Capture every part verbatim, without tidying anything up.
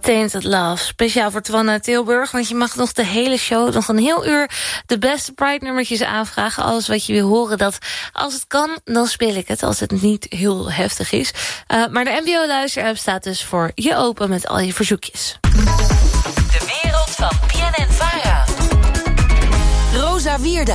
Tainted Love, speciaal voor Twan uit Tilburg. Want je mag nog de hele show, nog een heel uur... de beste Pride-nummertjes aanvragen. Alles wat je wil horen, dat als het kan, dan speel ik het. Als het niet heel heftig is. Uh, maar de N B O-luisterapp staat dus voor je open met al je verzoekjes. De wereld van B N N-Vara. Rosa Wierda.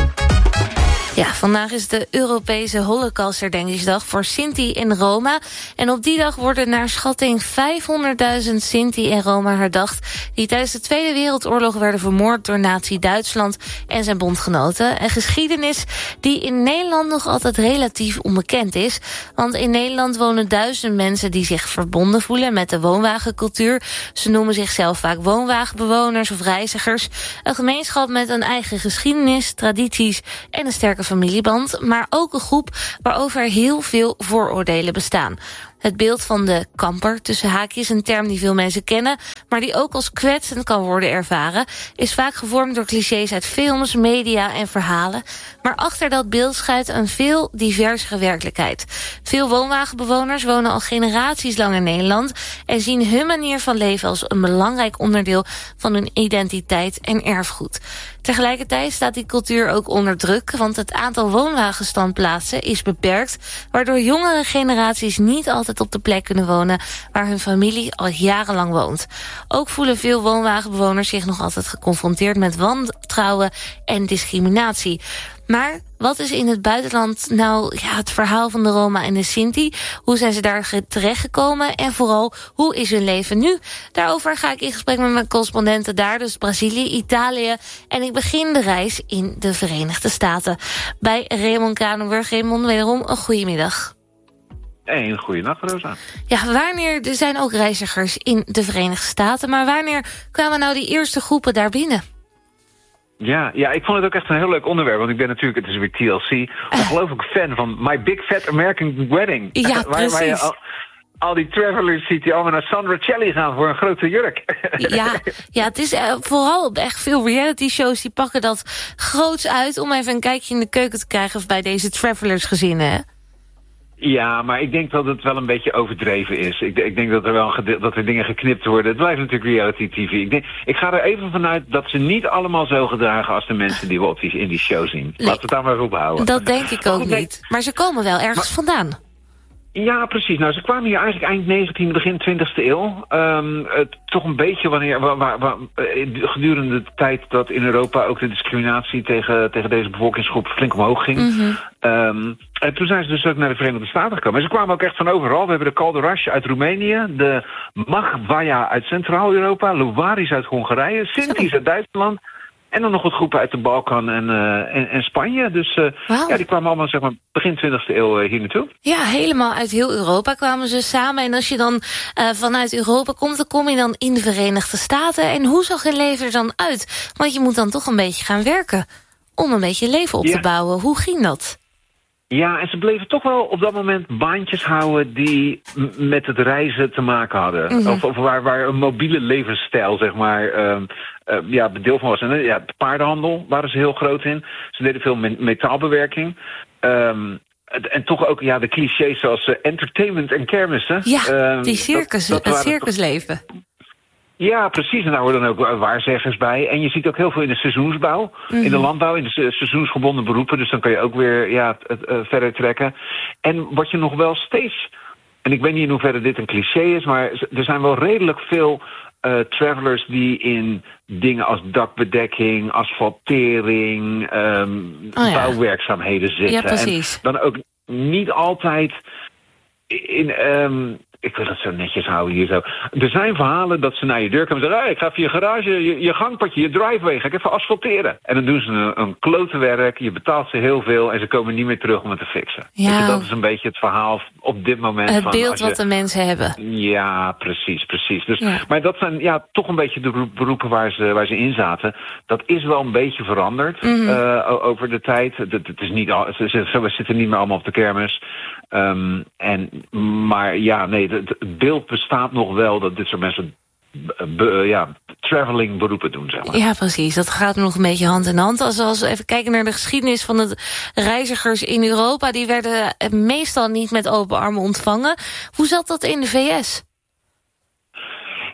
Ja, vandaag is de Europese Holocaustherdenkingsdag voor Sinti en Roma. En op die dag worden naar schatting vijfhonderdduizend Sinti en Roma herdacht... die tijdens de Tweede Wereldoorlog werden vermoord door Nazi-Duitsland en zijn bondgenoten. Een geschiedenis die in Nederland nog altijd relatief onbekend is. Want in Nederland wonen duizenden mensen die zich verbonden voelen met de woonwagencultuur. Ze noemen zichzelf vaak woonwagenbewoners of reizigers. Een gemeenschap met een eigen geschiedenis, tradities en een sterke familieband, maar ook een groep waarover heel veel vooroordelen bestaan. Het beeld van de kamper, tussen haakjes, een term die veel mensen kennen, maar die ook als kwetsend kan worden ervaren, is vaak gevormd door clichés uit films, media en verhalen. Maar achter dat beeld schuilt een veel diversere werkelijkheid. Veel woonwagenbewoners wonen al generaties lang in Nederland en zien hun manier van leven als een belangrijk onderdeel van hun identiteit en erfgoed. Tegelijkertijd staat die cultuur ook onder druk, want het aantal woonwagenstandplaatsen is beperkt, waardoor jongere generaties niet altijd op de plek kunnen wonen waar hun familie al jarenlang woont. Ook voelen veel woonwagenbewoners zich nog altijd geconfronteerd met wantrouwen en discriminatie. Maar wat is in het buitenland nou ja, het verhaal van de Roma en de Sinti? Hoe zijn ze daar terechtgekomen? En vooral, hoe is hun leven nu? Daarover ga ik in gesprek met mijn correspondenten daar, dus Brazilië, Italië. En ik begin de reis in de Verenigde Staten. Bij Raymond Kranenburg. Raymond, wederom een goedemiddag. Hey, een goeienacht, Rosa. Ja, wanneer, er zijn ook reizigers in de Verenigde Staten, maar wanneer kwamen nou die eerste groepen daar binnen? Ja, ja, ik vond het ook echt een heel leuk onderwerp. Want ik ben natuurlijk, het is weer T L C, ongelooflijk fan van My Big Fat American Wedding. Ja, waar, precies. Waar je al, al die travelers ziet die allemaal naar Sandra Celli gaan voor een grote jurk. Ja, ja, het is uh, vooral echt veel reality shows die pakken dat groots uit om even een kijkje in de keuken te krijgen bij deze travelers gezinnen, hè? Ja, maar ik denk dat het wel een beetje overdreven is. Ik, ik denk dat er wel een dat er dingen geknipt worden. Het blijft natuurlijk reality T V. Ik, denk, ik ga er even vanuit dat ze niet allemaal zo gedragen als de mensen die we op die, in die show zien. Laten we het daar maar op houden. Dat denk ik ook goed, niet. Maar ze komen wel ergens maar, vandaan. Ja, precies. Nou, ze kwamen hier eigenlijk eind negentiende, begin twintigste eeuw. Um, het, toch een beetje wanneer, waar, waar, waar, gedurende de tijd dat in Europa ook de discriminatie tegen, tegen deze bevolkingsgroep flink omhoog ging. Mm-hmm. Um, en toen zijn ze dus ook naar de Verenigde Staten gekomen. En ze kwamen ook echt van overal. We hebben de Calderas uit Roemenië, de Magvaja uit Centraal-Europa, Louwaris uit Hongarije, Sinti's uit Duitsland. En dan nog wat groepen uit de Balkan en, uh, en, en Spanje. Dus uh, wow. ja, die kwamen allemaal zeg maar, begin twintigste eeuw uh, hier naartoe. Ja, helemaal uit heel Europa kwamen ze samen. En als je dan uh, vanuit Europa komt, dan kom je dan in de Verenigde Staten. En hoe zag je leven er dan uit? Want je moet dan toch een beetje gaan werken om een beetje leven op ja. te bouwen. Hoe ging dat? Ja, en ze bleven toch wel op dat moment baantjes houden die m- met het reizen te maken hadden. Mm-hmm. Of, of waar, waar een mobiele levensstijl, zeg maar, um, uh, ja, deel van was. En ja, de paardenhandel waren ze heel groot in. Ze deden veel me- metaalbewerking. Um, en toch ook ja, de clichés zoals uh, entertainment en kermissen. Ja, um, die circus, dat, dat het circusleven. Toch... Ja, precies. En daar horen dan ook waarzeggers bij. En je ziet ook heel veel in de seizoensbouw, mm-hmm. in de landbouw, in de seizoensgebonden beroepen. Dus dan kan je ook weer ja, het, uh, verder trekken. En wat je nog wel steeds, en ik weet niet in hoeverre dit een cliché is, maar er zijn wel redelijk veel uh, travelers die in dingen als dakbedekking, asfaltering, um, oh ja. bouwwerkzaamheden zitten. Ja, precies. En dan ook niet altijd in... Um, ik wil het zo netjes houden hier zo. Er zijn verhalen dat ze naar je deur komen en zeggen... Hey, ik ga via je garage, je, je gangpadje, je driveway, ga ik even asfalteren. En dan doen ze een, een klote werk, je betaalt ze heel veel... en ze komen niet meer terug om het te fixen. Ja. Dus dat is een beetje het verhaal op dit moment. Het van beeld je, wat de mensen hebben. Ja, precies, precies. Dus, ja. Maar dat zijn ja, toch een beetje de beroepen waar ze, waar ze in zaten. Dat is wel een beetje veranderd mm-hmm. uh, over de tijd. Het, het is niet al, ze, ze, we zitten niet meer allemaal op de kermis... Um, en, maar ja, nee, het, het beeld bestaat nog wel dat dit soort mensen be, ja, traveling beroepen doen, zeg maar. Ja, precies. Dat gaat nog een beetje hand in hand. Als, als we even kijken naar de geschiedenis van de reizigers in Europa, die werden meestal niet met open armen ontvangen. Hoe zat dat in de V S?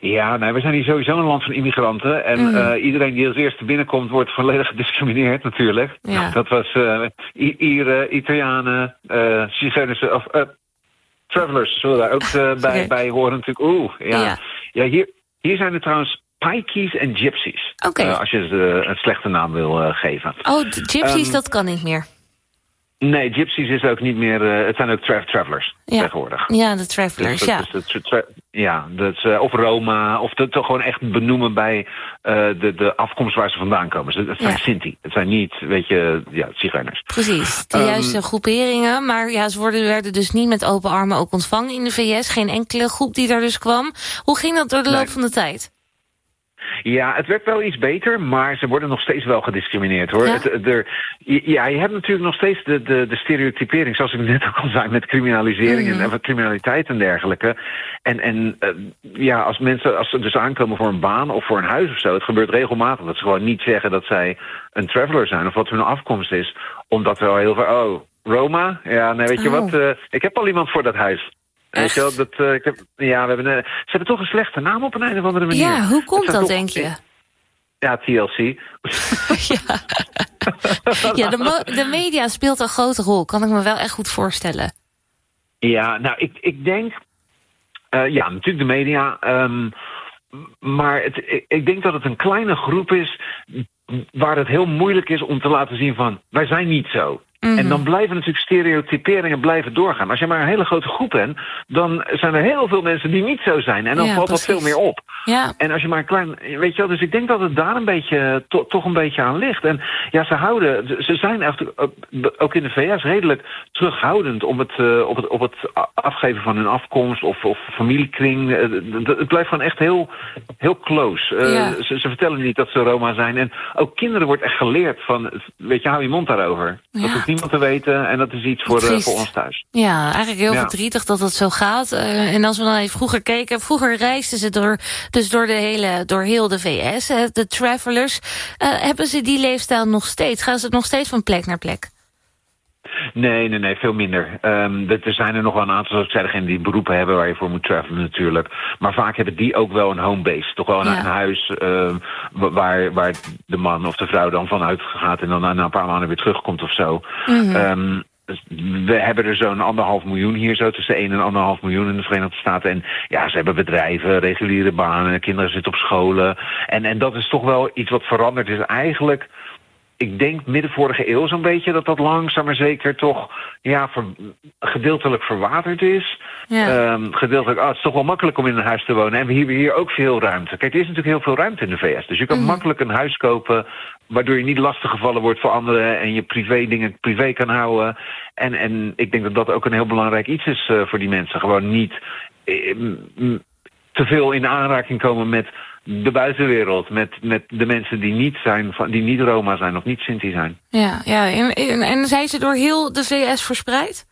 Ja, nee, we zijn hier sowieso een land van immigranten. En mm. uh, iedereen die als eerste binnenkomt wordt volledig gediscrimineerd natuurlijk. Ja. Dat was uh, Ieren, Italianen, uh, Zigeuners of uh, travelers zullen daar ook uh, bij, okay. bij horen natuurlijk. Oeh, ja. ja. ja hier, hier zijn er trouwens Pikeys en Gypsies. Okay. Uh, als je ze uh, een slechte naam wil uh, geven. Oh, Gypsies, um, dat kan niet meer. Nee, Gypsies is ook niet meer... Uh, het zijn ook tra- travelers ja. tegenwoordig. Ja, de travelers, dus, ja. Dus, dus, tra- ja, dat is, uh, of Roma, of het toch gewoon echt benoemen bij uh, de, de afkomst waar ze vandaan komen. Dus het zijn ja. Sinti. Het zijn niet, weet je, ja, Zigeuners. Precies, de um, juiste groeperingen. Maar ja, ze worden, werden dus niet met open armen ook ontvangen in de V S. Geen enkele groep die daar dus kwam. Hoe ging dat door de nee. loop van de tijd? Ja, het werd wel iets beter, maar ze worden nog steeds wel gediscrimineerd, hoor. Ja, het, er, ja je hebt natuurlijk nog steeds de, de, de stereotypering, zoals ik net ook al zei, met criminalisering mm-hmm. en, en criminaliteit en dergelijke. En, en uh, ja, als mensen als ze dus aankomen voor een baan of voor een huis of zo, het gebeurt regelmatig dat ze gewoon niet zeggen dat zij een traveler zijn of wat hun afkomst is, omdat er al heel veel, oh, Roma? Ja, nee, weet je oh. wat, uh, ik heb al iemand voor dat huis. Weet je wel, dat, uh, ik heb, ja, we hebben, uh, ze hebben toch een slechte naam op een, een of andere manier. Ja, hoe komt dat, toch, denk je? Ja, T L C. ja, ja de, mo- de media speelt een grote rol, kan ik me wel echt goed voorstellen. Ja, nou, ik, ik denk... Uh, ja, natuurlijk de media. Um, maar het, ik, ik denk dat het een kleine groep is waar het heel moeilijk is om te laten zien van, wij zijn niet zo. Mm-hmm. En dan blijven natuurlijk stereotyperingen blijven doorgaan. Als je maar een hele grote groep bent, dan zijn er heel veel mensen die niet zo zijn. En dan ja, valt precies. dat veel meer op. Ja. En als je maar een klein... Weet je wel, dus ik denk dat het daar een beetje, to, toch een beetje aan ligt. En ja, ze houden... Ze zijn echt, ook in de V S redelijk terughoudend om het, uh, op, het, op het afgeven van hun afkomst of, of familiekring. Het blijft gewoon echt heel, heel close. Uh, ja. ze, ze vertellen niet dat ze Roma zijn. En ook kinderen wordt echt geleerd van, weet je, hou je mond daarover. Ja. Dat hoeft niemand te weten en dat is iets voor, uh, voor ons thuis. Ja, eigenlijk heel ja. verdrietig dat het zo gaat. Uh, en als we dan even vroeger keken, vroeger reisden ze door, dus door, de hele, door heel de V S, uh, de travelers. Uh, hebben ze die leefstijl nog steeds? Gaan ze nog steeds van plek naar plek? Nee, nee, nee, veel minder. Um, er zijn er nog wel een aantal, zoals ik zei, degenen die beroepen hebben waar je voor moet travelen natuurlijk. Maar vaak hebben die ook wel een homebase. Toch wel een, ja. een huis um, waar, waar de man of de vrouw dan vanuit gaat en dan na een paar maanden weer terugkomt of zo. Mm-hmm. Um, we hebben er zo'n anderhalf miljoen hier, zo tussen één en anderhalf miljoen in de Verenigde Staten. En ja, ze hebben bedrijven, reguliere banen, kinderen zitten op scholen. En, en dat is toch wel iets wat veranderd is eigenlijk. Ik denk midden vorige eeuw zo'n beetje dat dat langzaam maar zeker toch ja, ver, gedeeltelijk verwaterd is. Ja. Um, gedeeltelijk, oh, het is toch wel makkelijk om in een huis te wonen. En we hebben hier ook veel ruimte. Kijk, er is natuurlijk heel veel ruimte in de V S. Dus je kan mm. makkelijk een huis kopen waardoor je niet lastiggevallen wordt voor anderen en je privé dingen privé kan houden. En, en ik denk dat dat ook een heel belangrijk iets is uh, voor die mensen. Gewoon niet eh, m, te veel in aanraking komen met de buitenwereld, met, met de mensen die niet zijn, die niet Roma zijn of niet Sinti zijn. Ja, ja. En, en, en zijn ze door heel de V S verspreid?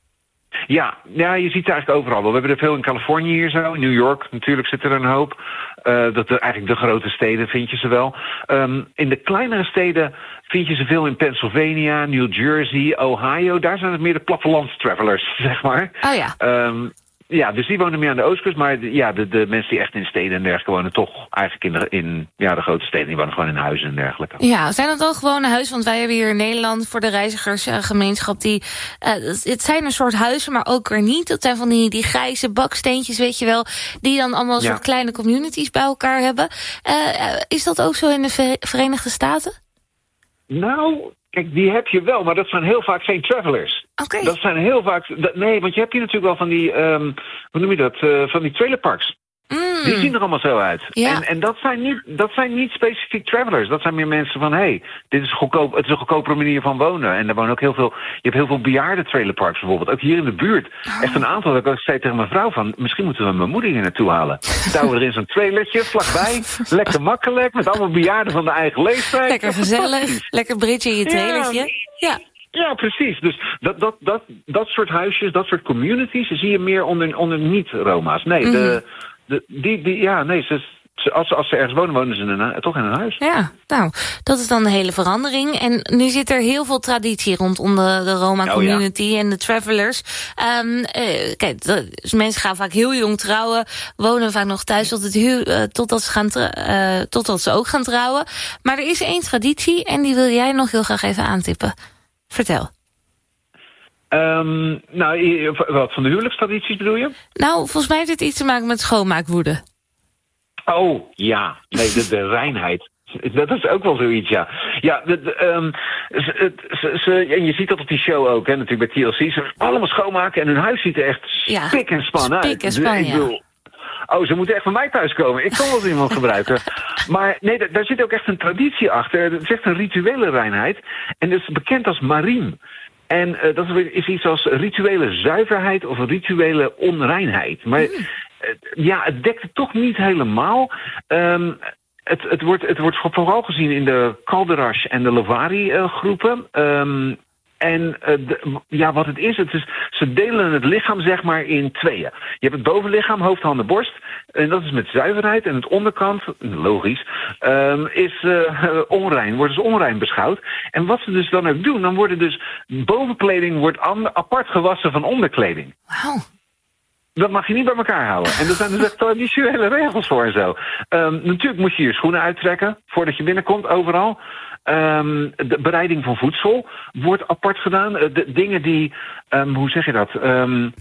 Ja, ja, je ziet het eigenlijk overal. We hebben er veel in Californië hier zo. In New York natuurlijk zit er een hoop. Uh, dat de, eigenlijk de grote steden vind je ze wel. Um, in de kleinere steden vind je ze veel in Pennsylvania, New Jersey, Ohio. Daar zijn het meer de plattelandstravelers, zeg maar. Oh ja. Um, Ja, dus die wonen meer aan de oostkust. Maar de, ja, de, de mensen die echt in steden en dergelijke wonen toch eigenlijk in de, in, ja, de grote steden. Die wonen gewoon in huizen en dergelijke. Ja, zijn het dan gewone huizen? Want wij hebben hier in Nederland voor de reizigersgemeenschap die... Uh, het zijn een soort huizen, maar ook weer niet. Dat zijn van die, die grijze baksteentjes, weet je wel. Die dan allemaal een ja. soort kleine communities bij elkaar hebben. Uh, is dat ook zo in de Verenigde Staten? Nou... Kijk, die heb je wel, maar dat zijn heel vaak geen travelers. Okay. Dat zijn heel vaak... Dat, nee, want je hebt hier natuurlijk wel van die... Um, hoe noem je dat? Uh, van die trailerparks. Mm. Die zien er allemaal zo uit. Ja. En, en dat, zijn niet, dat zijn niet specifiek travelers. Dat zijn meer mensen van... hé, hey, dit is goedkoop, het is een goedkopere manier van wonen. En er wonen ook heel veel... Je hebt heel veel bejaarde trailerparks bijvoorbeeld. Ook hier in de buurt. Oh. Echt een aantal. Dat ik zei tegen mijn vrouw van... misschien moeten we mijn moeder hier naartoe halen. Douwen we er in zo'n trailertje, vlakbij. Lekker makkelijk. Met allemaal bejaarden van de eigen leeftijd. Lekker gezellig. Lekker bridge in je trailertje. Ja. ja. Ja, precies. Dus dat, dat, dat, dat soort huisjes, dat soort communities... zie je meer onder, onder niet-Roma's. Nee, mm-hmm. de... De, die, die, ja, nee, ze, Als, als ze ergens wonen, wonen ze in een, toch in een huis. Ja, nou, dat is dan een hele verandering. En nu zit er heel veel traditie rondom de, de Roma-community oh, ja. en de travelers. Um, uh, kijk, dus mensen gaan vaak heel jong trouwen, wonen vaak nog thuis tot het hu- uh, totdat, ze gaan uh, totdat ze ook gaan trouwen. Maar er is één traditie en die wil jij nog heel graag even aantippen. Vertel. Um, nou, wat van de huwelijkstradities bedoel je? Nou, volgens mij heeft het iets te maken met schoonmaakwoede. Oh, ja. Nee, de, de reinheid. Dat is ook wel zoiets, ja. Ja, de, de, um, ze, ze, ze, en je ziet dat op die show ook, hè, natuurlijk bij T L C. Ze allemaal schoonmaken en hun huis ziet er echt ja, spik en span uit. Spik en span, dus, ik bedoel, oh, ze moeten echt van mij thuis komen. Ik kan wel eens iemand gebruiken. Maar nee, daar, daar zit ook echt een traditie achter. Het is echt een rituele reinheid. En dat is bekend als marim. En uh, dat is iets als rituele zuiverheid of rituele onreinheid. Maar mm. uh, ja, het dekt het toch niet helemaal. Um, het, het, wordt, het wordt vooral gezien in de Calderas en de Lovari uh, groepen. Um, En uh, de, ja, wat het is, het is, ze delen het lichaam zeg maar in tweeën. Je hebt het bovenlichaam, hoofd, handen, borst. En dat is met zuiverheid. En het onderkant, logisch, um, is uh, onrein, wordt dus onrein beschouwd. En wat ze dus dan ook doen, dan worden dus bovenkleding wordt an, apart gewassen van onderkleding. Wauw. Dat mag je niet bij elkaar houden. En er zijn dus echt traditionele regels voor en zo. Um, natuurlijk moet je je schoenen uittrekken voordat je binnenkomt, overal. Um, de bereiding van voedsel wordt apart gedaan. De dingen die, um, hoe zeg je dat? Um, uh,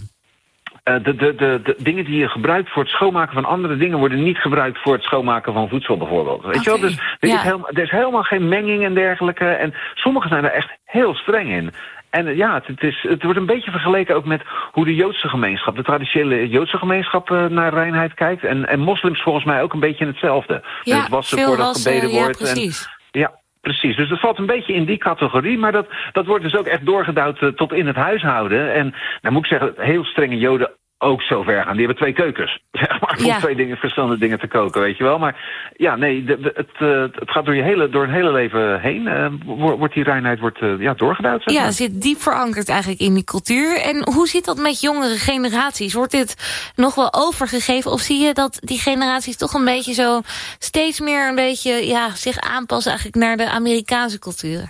de, de, de, de dingen die je gebruikt voor het schoonmaken van andere dingen worden niet gebruikt voor het schoonmaken van voedsel bijvoorbeeld. Weet okay. je wel? Dus er, ja. is helemaal, er is helemaal geen menging en dergelijke. En sommigen zijn er echt heel streng in. En ja, het, het, is, het wordt een beetje vergeleken ook met hoe de Joodse gemeenschap, de traditionele Joodse gemeenschap uh, naar reinheid kijkt. En, en moslims volgens mij ook een beetje hetzelfde. Ja, het wassen voordat gebeden ja, wordt. Precies. En, ja, precies. Dus dat valt een beetje in die categorie. Maar dat, dat wordt dus ook echt doorgedouwd uh, tot in het huishouden. En nou moet ik zeggen, heel strenge Joden ook zo ver gaan. Die hebben twee keukens. Zeg maar, om ja. twee dingen, verschillende dingen te koken, weet je wel. Maar ja, nee, de, de, het, uh, het gaat door je hele, door een hele leven heen. Uh, wordt die reinheid wordt, uh, ja, doorgedouwd. Zeg maar. Ja, zit diep verankerd eigenlijk in die cultuur. En hoe zit dat met jongere generaties? Wordt dit nog wel overgegeven? Of zie je dat die generaties toch een beetje zo steeds meer een beetje ja, zich aanpassen eigenlijk naar de Amerikaanse cultuur?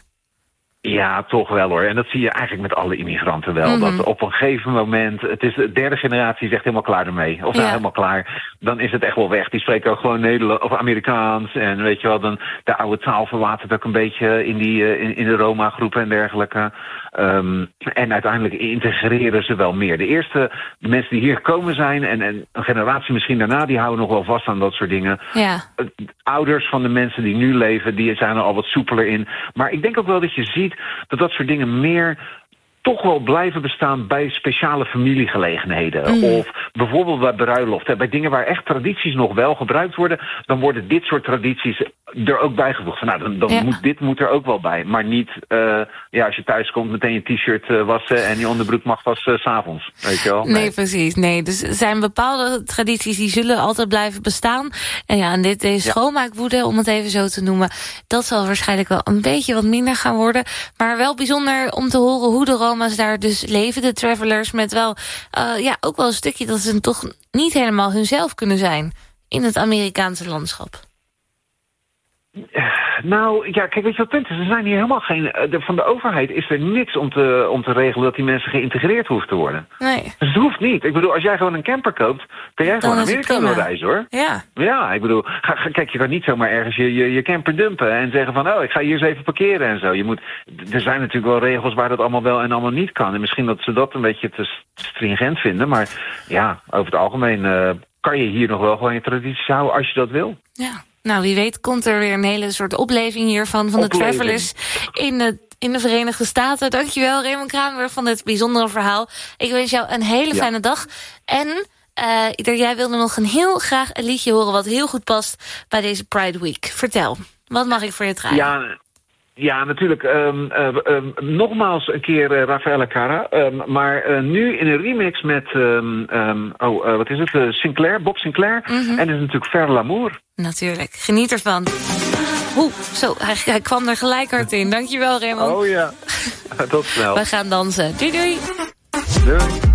Ja, toch wel hoor. En dat zie je eigenlijk met alle immigranten wel. Mm-hmm. Dat op een gegeven moment, het is de derde generatie zegt helemaal klaar ermee. Of ja. nou helemaal klaar. Dan is het echt wel weg. Die spreken ook gewoon Nederlands of Amerikaans. En weet je wel, dan de oude taal verwatert ook een beetje in, die, in, in de Roma-groepen en dergelijke. Um, en uiteindelijk integreren ze wel meer. De eerste de mensen die hier gekomen zijn en, en een generatie misschien daarna, die houden nog wel vast aan dat soort dingen. Ja. Ouders van de mensen die nu leven, die zijn er al wat soepeler in. Maar ik denk ook wel dat je ziet dat dat soort dingen meer toch wel blijven bestaan bij speciale familiegelegenheden. Mm. Of bijvoorbeeld bij bruiloft. Bij dingen waar echt tradities nog wel gebruikt worden, dan worden dit soort tradities er ook bijgevoegd. Nou, dan, dan ja. moet dit moet er ook wel bij. Maar niet, uh, ja, als je thuis komt meteen je t-shirt uh, wassen en je onderbroek mag wassen uh, 's avonds. Weet je wel? Nee. nee, precies. Nee, dus er zijn bepaalde tradities die zullen altijd blijven bestaan. En ja, en dit deze ja. schoonmaakwoede, om het even zo te noemen, dat zal waarschijnlijk wel een beetje wat minder gaan worden. Maar wel bijzonder om te horen hoe de Roma's daar dus leven, de travelers, met wel uh, ja, ook wel een stukje dat ze toch niet helemaal hunzelf kunnen zijn in het Amerikaanse landschap. Nou, ja, kijk, weet je wat het punt is? Er zijn hier helemaal geen... De, van de overheid is er niks om te, om te regelen dat die mensen geïntegreerd hoeven te worden. Nee. Dus het hoeft niet. Ik bedoel, als jij gewoon een camper koopt, kan jij dan gewoon Amerika door reizen, hoor. Ja. Ja, ik bedoel, ga, ga, kijk, je kan niet zomaar ergens je, je, je camper dumpen en zeggen van, oh, ik ga hier eens even parkeren en zo. Je moet, er zijn natuurlijk wel regels waar dat allemaal wel en allemaal niet kan. En misschien dat ze dat een beetje te stringent vinden, maar ja, over het algemeen uh, kan je hier nog wel gewoon je tradities houden als je dat wil. Ja. Nou, wie weet komt er weer een hele soort opleving hiervan van de opleving. Travelers in de, in de Verenigde Staten. Dankjewel, Raymond Kramer, van dit bijzondere verhaal. Ik wens jou een hele ja. fijne dag. En uh, jij wilde nog een heel graag een liedje horen wat heel goed past bij deze Pride Week. Vertel, wat mag ik voor je draaien? Ja, ja natuurlijk. Um, uh, um, nogmaals een keer uh, Rafaela Cara. Um, maar uh, nu in een remix met, um, um, oh, uh, wat is het? Uh, Sinclair, Bob Sinclair. Mm-hmm. En dat is natuurlijk Faire l'Amour. Natuurlijk, geniet ervan. Oeh, zo, hij, hij kwam er gelijk hard in. Dankjewel, Raymond. Oh ja, tot snel. We gaan dansen. Doei, doei. Doei.